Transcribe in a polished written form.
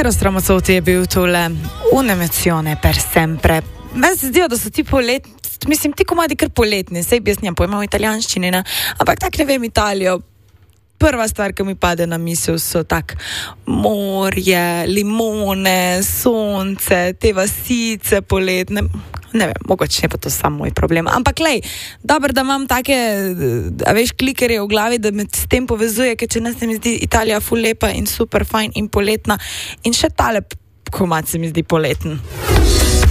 Eros Ramazzotti je bil tole Un'emozione per sempre. Meni se zdijo, da so ti ti komadi kar poletni, sej bi jaz njem pojma v italijanščini, ne? Ampak tak ne vem Italijo. Prva stvar, ki mi pade na misel, so tak morje, limone, sonce, te vasice poletne. Ne vem, mogoče je pa to samo moj problem. Ampak lej, dobro, da imam take, klikerje v glavi, da me s tem povezuje, ker če ne se mi zdi Italija ful lepa in super fajn in poletna. In še tale komad se mi zdi poleten.